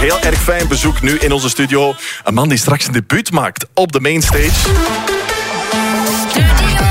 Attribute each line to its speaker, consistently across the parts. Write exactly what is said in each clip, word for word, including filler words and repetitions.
Speaker 1: Heel erg fijn bezoek nu in onze studio. Een man die straks een debuut maakt op de mainstage.
Speaker 2: Studio,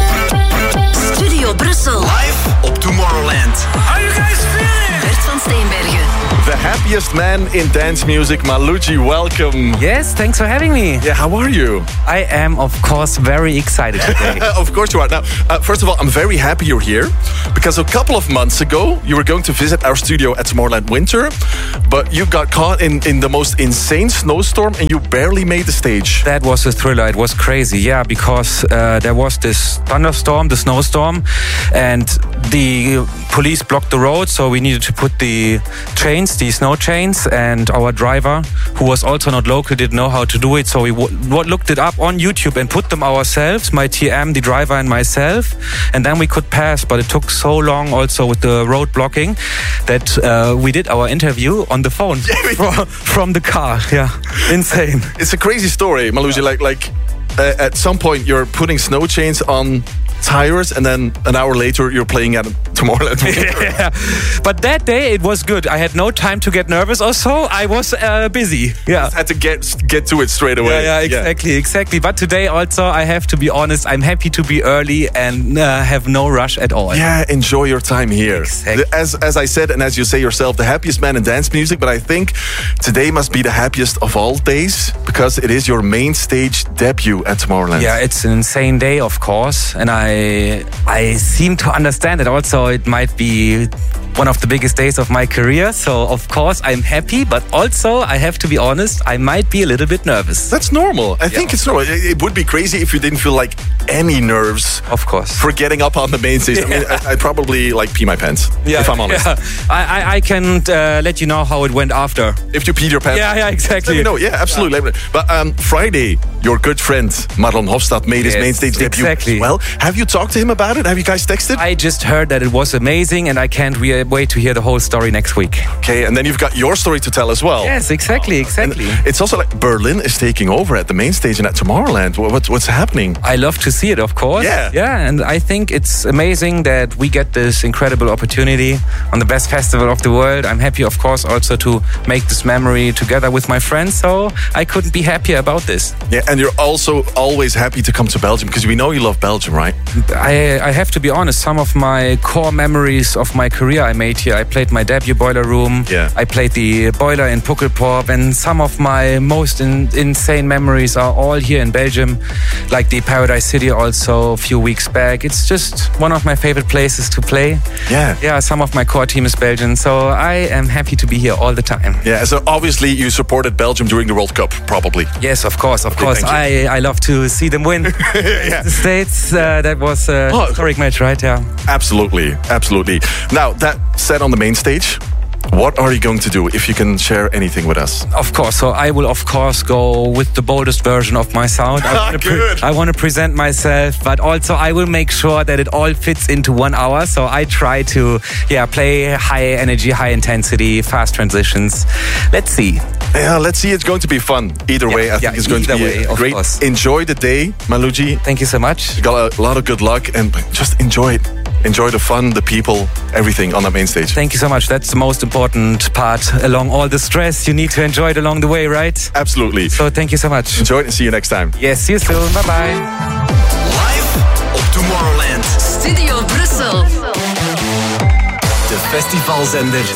Speaker 2: Studio Brussel.
Speaker 3: Live op Tomorrowland. Are you guys feeling?
Speaker 2: Bert van Steenbergen.
Speaker 1: The happiest man in dance music, Maluji, welcome.
Speaker 4: Yes, thanks for having me.
Speaker 1: Yeah, how are you?
Speaker 4: I am, of course, very excited today.
Speaker 1: Of course you are. Now, uh, first of all, I'm very happy you're here because a couple of months ago, you were going to visit our studio at Tomorrowland Winter, but you got caught in, in the most insane snowstorm and you barely made the stage.
Speaker 4: That was a thriller. It was crazy, yeah, because uh, there was this thunderstorm, the snowstorm, and the police blocked the road, so we needed to put the chains, the snow chains, and our driver, who was also not local, didn't know how to do it, so we w- w- looked it up on YouTube and put them ourselves, my T M, the driver, and myself, and then we could pass, but it took so long also with the road blocking that uh, we did our interview on the phone from, from the car. Yeah, insane.
Speaker 1: It's a crazy story, Maluji. Like, like uh, at some point you're putting snow chains on tires and then an hour later you're playing at Tomorrowland Winter.
Speaker 4: Yeah. But that day it was good. I had no time to get nervous or so. I was uh, busy. Yeah.
Speaker 1: Had to get get to it straight away.
Speaker 4: Yeah, yeah, exactly, yeah. exactly. But today also, I have to be honest, I'm happy to be early and uh, have no rush at all.
Speaker 1: Yeah, enjoy your time here.
Speaker 4: Exactly.
Speaker 1: As as I said, and as you say yourself, the happiest man in dance music, but I think today must be the happiest of all days because it is your main stage debut at Tomorrowland.
Speaker 4: Yeah, it's an insane day, of course, and I I seem to understand it also. It might be one of the biggest days of my career, so of course I'm happy, but also I have to be honest, I might be a little bit nervous.
Speaker 1: That's normal. I think
Speaker 4: Yeah.
Speaker 1: it's normal. It it would be crazy if you didn't feel like any nerves
Speaker 4: Of course.
Speaker 1: for getting up on the main stage. I mean, I, I'd probably like pee my pants, if I'm honest.
Speaker 4: Yeah. I, I, I can uh, let you know how it went after.
Speaker 1: If you peed your pants.
Speaker 4: Yeah, yeah, exactly.
Speaker 1: Let me know. Yeah, absolutely. Let me know. But um, Friday, your good friend Marlon Hofstad made his
Speaker 4: Yes,
Speaker 1: main stage debut
Speaker 4: exactly.
Speaker 1: as well. Have you talked to him about it? Have you guys texted?
Speaker 4: I just heard that it was amazing and I can't re- wait to hear the whole story next week.
Speaker 1: Okay, and then you've got your story to tell as well.
Speaker 4: Yes, exactly,
Speaker 1: And
Speaker 4: exactly.
Speaker 1: it's also like Berlin is taking over at the main stage and at Tomorrowland. What, what's, what's happening?
Speaker 4: I love to see it, of course.
Speaker 1: Yeah.
Speaker 4: Yeah, and I think it's amazing that we get this incredible opportunity on the best festival of the world. I'm happy, of course, also to make this memory together with my friends, so I couldn't be happier about this.
Speaker 1: Yeah, and you're also always happy to come to Belgium because we know you love Belgium, right?
Speaker 4: I, I have to be honest, some of my core memories of my career I made here. I played my debut Boiler Room.
Speaker 1: Yeah.
Speaker 4: I played the Boiler in Pukkelpop, and some of my most in, insane memories are all here in Belgium, like the Paradise City also a few weeks back. It's just one of my favorite places to play.
Speaker 1: Yeah.
Speaker 4: Yeah, some of my core team is Belgian, so I am happy to be here all the time.
Speaker 1: Yeah, so obviously you supported Belgium during the World Cup, probably.
Speaker 4: Yes, of course, of
Speaker 1: Okay,
Speaker 4: course.
Speaker 1: thank
Speaker 4: I, I love to see them win.
Speaker 1: Yeah.
Speaker 4: The States, uh, that was a
Speaker 1: Oh.
Speaker 4: historic match, right? Yeah.
Speaker 1: Absolutely, absolutely. Now, that said on the main stage, what are you going to do if you can share anything with us?
Speaker 4: Of course, so I will of course go with the boldest version of my sound. I want to
Speaker 1: Good.
Speaker 4: I want to present myself, but also I will make sure that it all fits into one hour. So I try to, yeah, play high energy, high intensity, fast transitions. Let's see.
Speaker 1: Yeah, let's see. It's going to be fun. Either
Speaker 4: Yeah,
Speaker 1: way, I
Speaker 4: yeah,
Speaker 1: think it's going to
Speaker 4: either
Speaker 1: be
Speaker 4: way,
Speaker 1: a
Speaker 4: of
Speaker 1: great.
Speaker 4: course.
Speaker 1: Enjoy the day, Maluji.
Speaker 4: Thank you so much.
Speaker 1: You got a lot of good luck and just enjoy it. Enjoy the fun, the people, everything on that main stage.
Speaker 4: Thank you so much. That's the most important part. Along all the stress, you need to enjoy it along the way, right?
Speaker 1: Absolutely.
Speaker 4: So thank you so much.
Speaker 1: Enjoy it and see you next time.
Speaker 4: Yes, see you soon. Bye bye.
Speaker 3: Live op Tomorrowland.
Speaker 2: Studio Brussel.
Speaker 3: De festivalzender